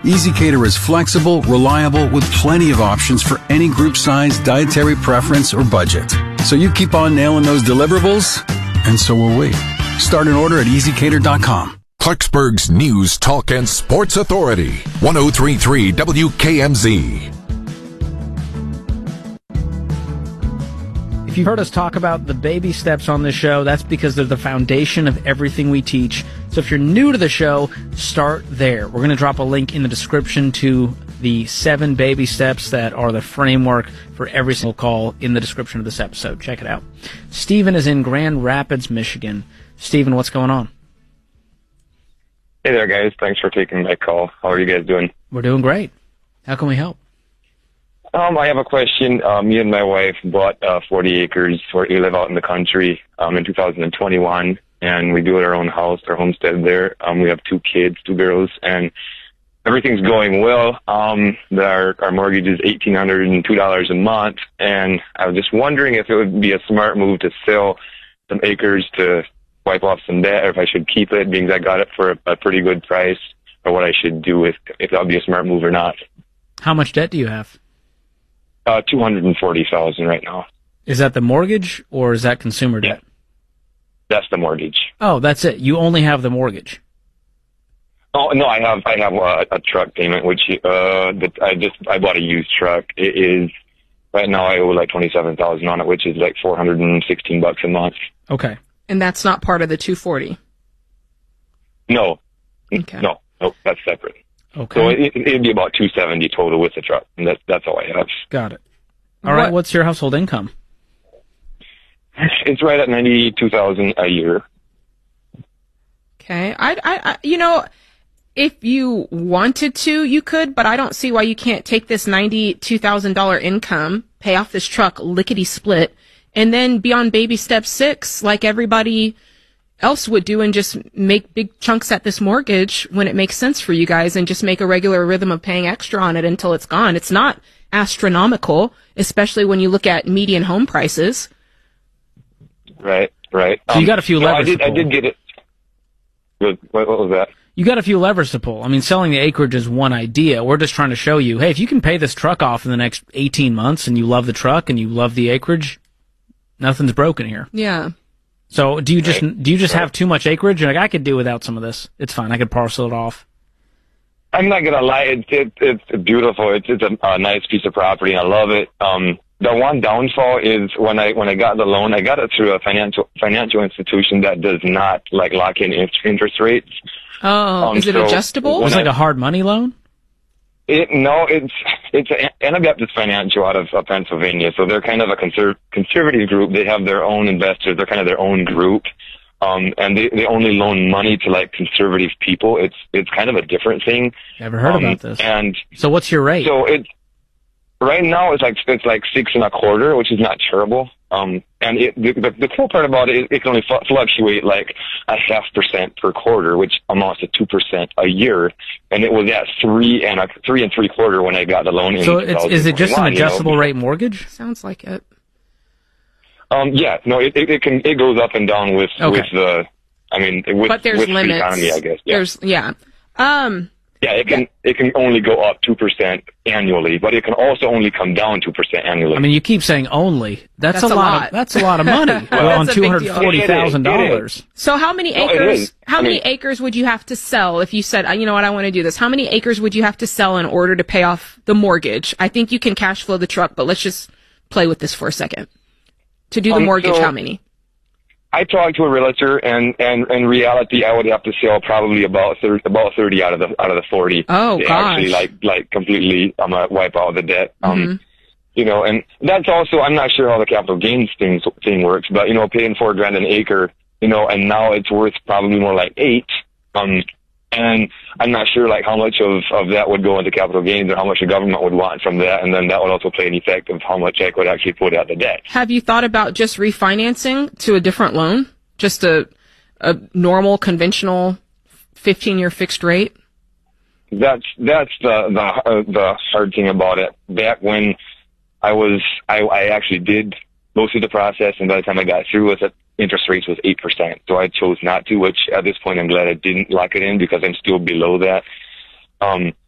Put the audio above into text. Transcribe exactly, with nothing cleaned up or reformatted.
EasyCater is flexible, reliable, with plenty of options for any group size, dietary preference, or budget. So you keep on nailing those deliverables, and so will we. Start an order at easy cater dot com. Clarksburg's News, Talk, and Sports Authority, one oh three point three W K M Z. If you've heard us talk about the baby steps on this show, that's because they're the foundation of everything we teach. So if you're new to the show, start there. We're going to drop a link in the description to the seven baby steps that are the framework for every single call in the description of this episode. Check it out. Stephen is in Grand Rapids, Michigan. Stephen, what's going on? Hey there, guys. Thanks for taking my call. How are you guys doing? We're doing great. How can we help? Um, I have a question. Uh, me and my wife bought uh, forty acres where we live out in the country um, in two thousand twenty-one, and we built our own house, our homestead there. Um, we have two kids, two girls, and everything's going well. Um, our, our mortgage is one thousand eight hundred two dollars a month, and I was just wondering if it would be a smart move to sell some acres to wipe off some debt, or if I should keep it, being I got it for a, a pretty good price, or what I should do, if, if that would be a smart move or not. How much debt do you have? Uh, two hundred forty thousand right now. Is that the mortgage, or is that consumer debt? Yeah. That's the mortgage. Oh, that's it. You only have the mortgage. Oh no, I have I have a, a truck payment, which uh, that I just I bought a used truck. It is right now I owe like twenty seven thousand on it, which is like four hundred and sixteen bucks a month. Okay. And that's not part of the two forty. No. Okay. No, no, that's separate. Okay. So it, it'd be about two seventy total with the truck, and that's that's all I have. Got it. All right. What- What's your household income? It's right at ninety two thousand a year. Okay. I, I, I, you know, if you wanted to, you could, but I don't see why you can't take this ninety-two thousand dollars income, pay off this truck lickety split, and then be on baby step six like everybody else would do, and just make big chunks at this mortgage when it makes sense for you guys, and just make a regular rhythm of paying extra on it until it's gone. It's not astronomical, especially when you look at median home prices. Right, right. So you got a few no, levers I did, to pull. I did get it. What, what was that? You got a few levers to pull. I mean, selling the acreage is one idea. We're just trying to show you, hey, if you can pay this truck off in the next eighteen months and you love the truck and you love the acreage, nothing's broken here. Yeah. So do you just Right. do you just Right. have too much acreage? You're like, I could do without some of this. It's fine. I could parcel it off. I'm not gonna lie, it's it, it's beautiful. It's it's a, a nice piece of property, and I love it. Um, the one downfall is when I when I got the loan, I got it through a financial financial institution that does not like lock in interest rates. Oh, Um, is it so adjustable? It was when like a hard money loan? It no, it's it's a, Anabaptist Financial out of uh, Pennsylvania, so they're kind of a conser- conservative group. They have their own investors. They're kind of their own group, um, and they they only loan money to like conservative people. It's it's kind of a different thing. Never heard Um, about this. And So what's your rate? so it's right now it's like it's like six and a quarter, which is not terrible. Um, and it, the, the the cool part about it is it can only fl- fluctuate like a half percent per quarter, which amounts to two percent a year. And it was at three and a three and three quarter when I got the loan. In So it's, is it just an twenty-one, you know? adjustable rate mortgage? Sounds like it. Um, yeah, no, it, it it can it goes up and down with Okay. with the, I mean, with But there's with the limits. economy, I guess. Yeah, There's, yeah. Um, yeah, it can it can only go up two percent annually, but it can also only come down two percent annually. I mean, you keep saying only. That's, That's a a lot. lot. Of, that's a lot of money Well, on that's a two big hundred deal. forty thousand dollars. so how many No, it acres, is. how I many mean- acres would you have to sell if you said, uh, you know what, I want to do this? How many acres would you have to sell in order to pay off the mortgage? I think you can cash flow the truck, but let's just play with this for a second. To do the Um, mortgage, so- how many? I talked to a realtor, and and in reality, I would have to sell probably about thirty, about thirty out of the out of the forty. Oh, to gosh. Actually, like like completely, I'm gonna wipe out the debt. Um, Mhm. you know, and that's also, I'm not sure how the capital gains thing thing works, but you know, paying four grand an acre, you know, and now it's worth probably more like eight. Um, and I'm not sure like how much of of that would go into capital gains, or how much the government would want from that, and then that would also play an effect of how much I could actually put out the debt. Have you thought about just refinancing to a different loan? Just a, a normal, conventional fifteen-year fixed rate? That's that's the the uh, the hard thing about it. Back when I was, I, I actually did most of the process, and by the time I got through with it, interest rates was eight percent. So I chose not to, which at this point I'm glad I didn't lock it in, because I'm still below that. Um,